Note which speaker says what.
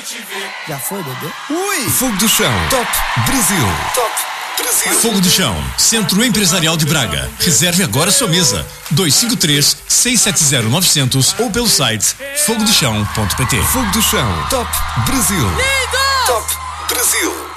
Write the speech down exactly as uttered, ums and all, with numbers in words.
Speaker 1: Já foi, bebê?
Speaker 2: Ui! Fogo do Chão. Top Brasil. Top Brasil.
Speaker 3: Fogo do Chão, Centro Empresarial de Braga. Reserve agora sua mesa. dois cinco três, seis sete zero, nove zero zero ou pelo site fogo do chão ponto pt.
Speaker 2: Fogo do Chão. Top Brasil.
Speaker 1: Lindo!
Speaker 2: Top Brasil.